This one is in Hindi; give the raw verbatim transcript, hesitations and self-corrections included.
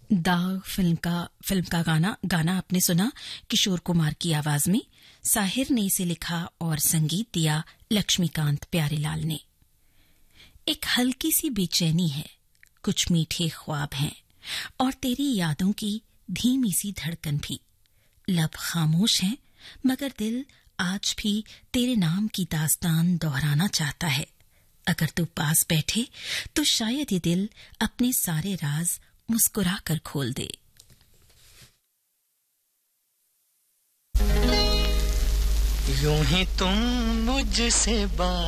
दाग फिल्म का फिल्म का गाना गाना आपने सुना किशोर कुमार की आवाज में। साहिर ने इसे लिखा और संगीत दिया लक्ष्मीकांत प्यारेलाल ने। एक हल्की सी बेचैनी है, कुछ मीठे ख्वाब हैं और तेरी यादों की धीमी सी धड़कन भी। लब खामोश हैं मगर दिल आज भी तेरे नाम की दास्तान दोहराना चाहता है। अगर तू पास बैठे तो शायद ये दिल अपने सारे राज मुस्कुरा कर खोल दे। यूं ही तुम मुझसे बात